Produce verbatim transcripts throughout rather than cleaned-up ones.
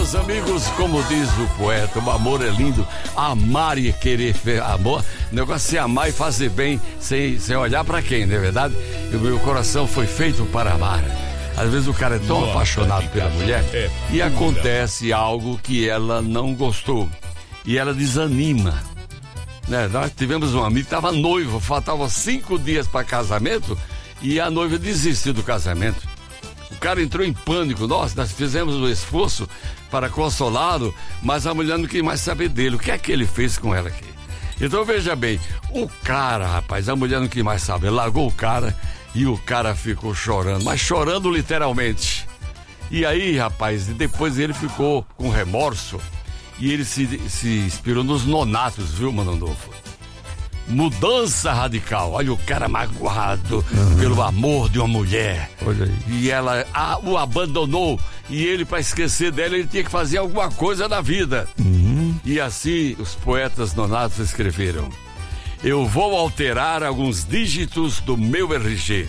Meus amigos, como diz o poeta, o amor é lindo, amar e querer, amor, o negócio é amar e fazer bem sem, sem olhar pra quem, não é verdade? E o meu coração foi feito para amar. Às vezes o cara é tão Nossa, apaixonado pela mulher é e acontece algo que ela não gostou e ela desanima, né? Nós tivemos um amigo que estava noivo, faltavam cinco dias para casamento e a noiva desistiu do casamento. O cara entrou em pânico. Nós, nós fizemos um esforço para consolá-lo, mas a mulher não queria mais saber dele. O que é que ele fez com ela aqui? Então veja bem, o cara, rapaz, a mulher não queria mais saber, largou o cara e o cara ficou chorando, mas chorando literalmente. E aí, rapaz, depois ele ficou com remorso e ele se, se inspirou nos Nonatos, viu, Mano Novo? Mudança radical. Olha o cara magoado uhum. pelo amor de uma mulher. Olha aí. E ela a, o abandonou. E ele, para esquecer dela, ele tinha que fazer alguma coisa na vida. Uhum. E assim os poetas nonatos escreveram: eu vou alterar alguns dígitos do meu R G,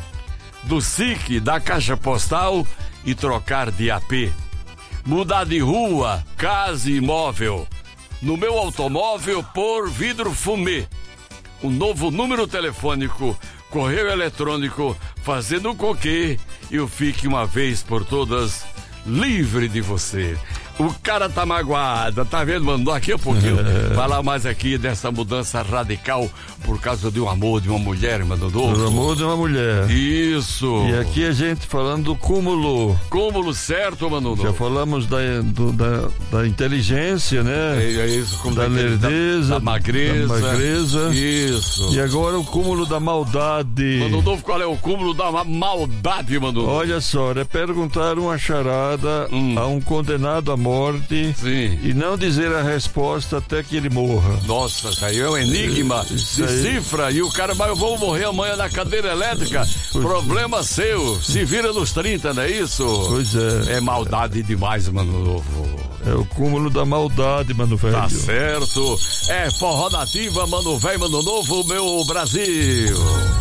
do S I C, da caixa postal e trocar de A P. Mudar de rua, casa e imóvel. No meu automóvel, pôr vidro fumê. Um novo número telefônico, correio eletrônico, fazendo com que eu fique uma vez por todas livre de você. O cara tá magoado, tá vendo, mano? Daqui a pouquinho, falar mais aqui dessa mudança radical por causa de um amor de uma mulher, mano. Por amor de uma mulher. Isso. E aqui a gente falando do cúmulo. Cúmulo, certo, mano? Já falamos da, do, da, da inteligência, né? É, é isso, como da lerdeza, da, da magreza. Da magreza. Isso. E agora o cúmulo da maldade. Mano Novo, qual é o cúmulo da maldade, mano? Olha só, é perguntar uma charada hum. a um condenado à morte. Sim. E não dizer a resposta até que ele morra. Nossa, isso aí é um enigma de cifra. E o cara vai, eu vou morrer amanhã na cadeira elétrica. Pois problema é. seu. Se vira nos trinta, não é isso? Pois é. É maldade demais, Mano Novo. É o cúmulo da maldade, Mano Velho. Tá certo. É forró nativa, Mano Velho, Mano Novo, meu Brasil.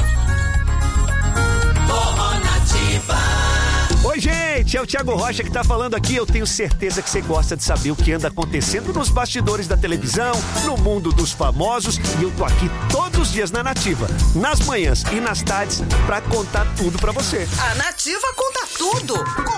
Forró nativa. Oi, gente, é o Thiago Rocha que tá falando aqui. Eu tenho certeza que você gosta de saber o que anda acontecendo nos bastidores da televisão, no mundo dos famosos, e eu tô aqui todos os dias na Nativa, nas manhãs e nas tardes, pra contar tudo pra você. A Nativa conta tudo.